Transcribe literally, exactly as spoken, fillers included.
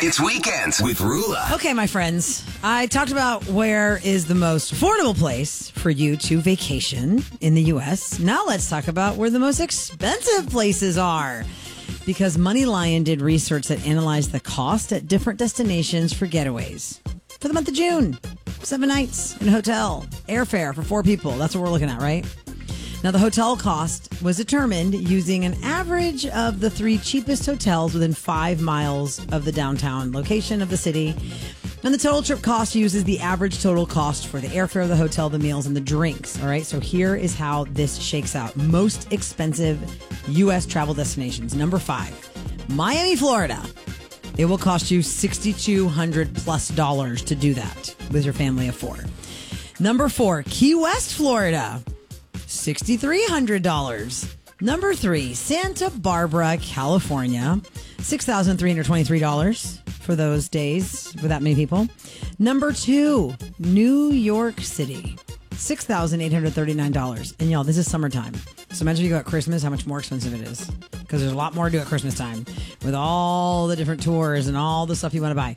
It's Weekends with Rula. Okay, my friends, I talked about where is the most affordable place for you to vacation in the U S. Now let's talk about where the most expensive places are. Because MoneyLion did research that analyzed the cost at different destinations for getaways. For the month of June, seven nights in a hotel, airfare for four people. That's what we're looking at, right? Now, the hotel cost was determined using an average of the three cheapest hotels within five miles of the downtown location of the city. And the total trip cost uses the average total cost for the airfare, the hotel, the meals, and the drinks. All right, so here is how this shakes out. Most expensive U S travel destinations. Number five, Miami, Florida. It will cost you six thousand two hundred dollars plus dollars to do that with your family of four. Number four, Key West, Florida. six thousand three hundred dollars. Number three, Santa Barbara, California. six thousand three hundred twenty-three dollars for those days with that many people. Number two, New York City. six thousand eight hundred thirty-nine dollars. And y'all, this is summertime. So imagine if you go at Christmas, how much more expensive it is. Because there's a lot more to do at Christmas time with all the different tours and all the stuff you want to buy.